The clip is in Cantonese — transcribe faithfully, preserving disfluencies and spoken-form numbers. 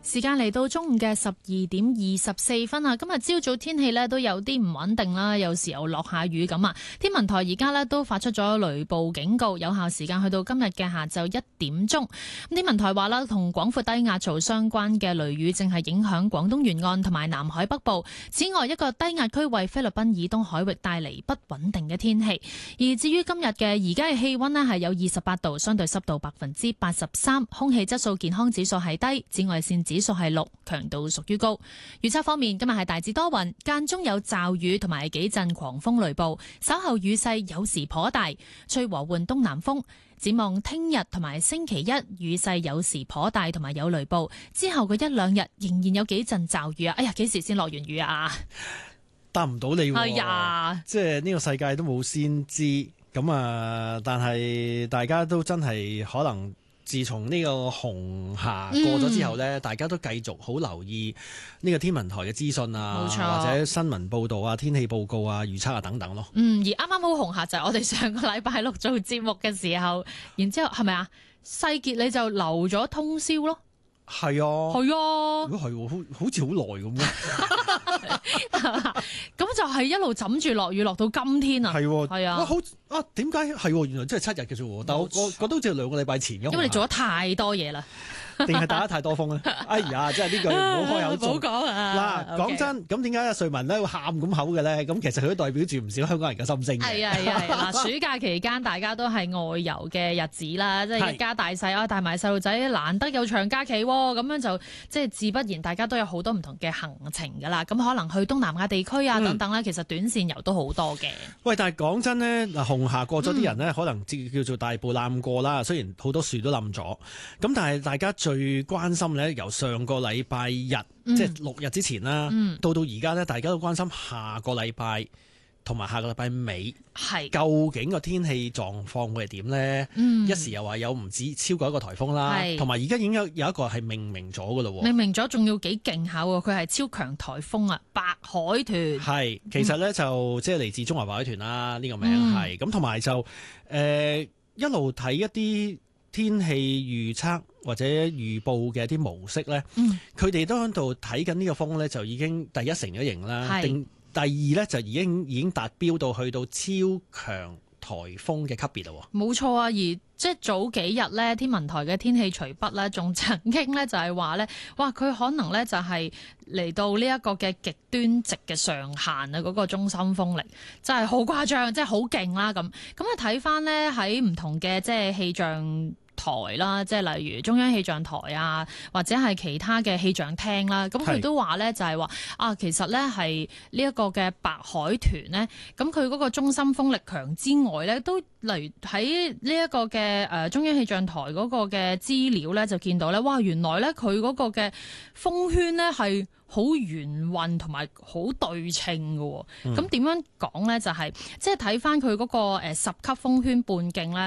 時間嚟到中午嘅十二點二十四分啊！今日朝早天氣呢都有啲唔穩定啦，有時候落下雨咁啊。天文台而家呢都發出咗雷暴警告，有效時間去到今日嘅下晝一點鐘。咁天文台話啦，同廣闊低壓槽相關嘅雷雨正係影響廣東沿岸同埋南海北部。此外，一個低壓區為菲律賓以東海域帶嚟不穩定嘅天氣。而至於今日嘅而家嘅氣溫呢係有二十八度，相對濕度百分之八十三，空氣質素健康指數係低，紫外線指數係六，強度屬於高。預測方面，今日係大致多雲，間中有驟雨同埋幾陣狂風雷暴，稍後雨勢有時頗大，吹和緩東南風。展望聽日同埋星期一，雨勢有時頗大同埋有雷暴，之後嘅一兩日仍然有幾陣驟雨啊！哎呀，幾時先落完雨啊？ 答唔到你喎， 哎呀， 即係呢個世界都冇先知咁啊！但係大家都真係可能。自從呢個紅霞過咗之後呢、嗯、大家都繼續好留意呢個天文台嘅資訊啊， 冇錯， 或者新聞報導啊、天氣報告啊、預測啊等等咯。 嗯，而啱啱好紅霞就係我哋上個禮拜六做節目嘅時候，然之後係咪啊？世傑你就留咗通宵咯。 係啊， 係啊， 如果係，好好似好耐咁嘅。 咁就係一路枕住落雨，落到今天啊。 係喎， 係啊， 哇好啊，點解係喎？原來真係七日嘅啫喎，但係我我覺得好似兩個禮拜前咁。 因為你做咗太多嘢啦。 定係打得太多風咧？哎呀，真係呢句唔好開口。 唔好講啊！ 嗱，講真，咁點解阿瑞文咧會喊咁口嘅咧？咁其實佢都代表住唔少香港人嘅心聲嘅。 係啊係啊係啊！嗱，暑假期間大家都係外遊嘅日子啦，即係一家大細啊，帶埋細路仔，難得有長假期喎，咁樣就即係自不然，大家都有好多唔同嘅行程㗎啦。咁可能去東南亞地區啊等等咧，嗯、其實短線遊都好多嘅。喂， 但係講真咧，嗱紅霞過咗啲人咧，嗯、可能叫做大步攬過啦。雖然好多樹都冧咗，咁但係大家最關心咧，由上個禮拜日，嗯、即係六日之前啦，嗯、到到而家咧，大家都關心下個禮拜同埋下個禮拜尾，係究竟個天氣狀況會係點咧？嗯、一時又話有唔止超過一個颱風啦，同埋而家已經有有一個係命名咗噶咯，命名咗仲要幾勁下喎！佢係超強颱風啊，白海豚。係其實咧、嗯、就即係嚟自中華白海豚啦，呢、呢個名係咁，同埋、嗯、就誒、呃、一路睇一啲天氣預測或者預報嘅一啲模式咧，佢哋、嗯、都喺度睇緊呢個風咧，就已經第一成咗型啦。定是第二咧就已經已經達標到去到超強颱風嘅級別咯。 冇錯啊，而即係早幾日咧，天文台嘅天氣隨筆咧，仲曾經咧就係話咧，哇佢可能咧就係嚟到呢一個嘅極端值嘅上限啊，嗰、那個中心風力真係好誇張，即係好勁啦咁。咁啊睇翻咧喺唔同嘅即係氣象台啦，即係例如中央氣象台啊，或者係其他嘅氣象廳啦，咁佢都話咧就係話啊，其實咧係呢一個嘅白海豚咧，咁佢嗰個中心風力強之外咧，都例如喺呢一個嘅誒中央氣象台嗰個嘅資料咧，就見到咧，哇，原來咧佢嗰個嘅風圈咧係好圓潤同埋好對稱嘅，咁點、嗯、樣講咧？就係即係睇翻佢嗰個誒十級風圈半徑咧，